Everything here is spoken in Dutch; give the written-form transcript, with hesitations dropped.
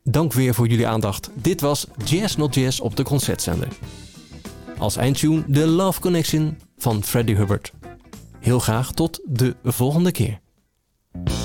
dank weer voor jullie aandacht. Dit was Jazz Not Jazz op de Concertzender. Als eindtune The Love Connection van Freddie Hubbard. Heel graag tot de volgende keer.